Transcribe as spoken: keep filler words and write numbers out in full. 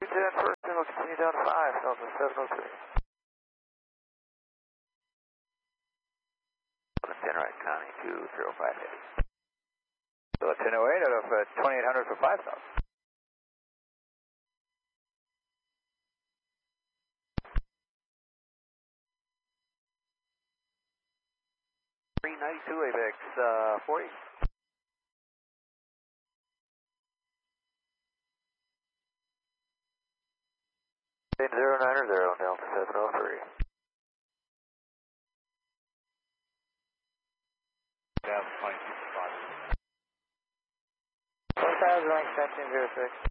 ten first, and we'll continue down to five, Delta seven oh three. ten right, Connie, two zero five eight. So ten oh eight out of uh, twenty-eight hundred for five thousand. three ninety-two A B X uh, forty. zero nine zero, Delta seven oh three. Down twenty-two spot. one thousand, rank seventeen zero six.